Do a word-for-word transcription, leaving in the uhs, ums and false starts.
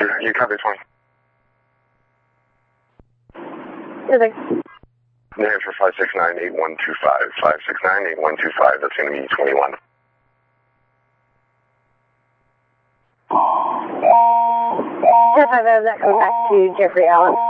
You copy twenty. Yes, New Hampshire five six nine eight one two five. five six nine eight one two five. That's going to be twenty-one. If I've ever that come back to Jeffrey Allen.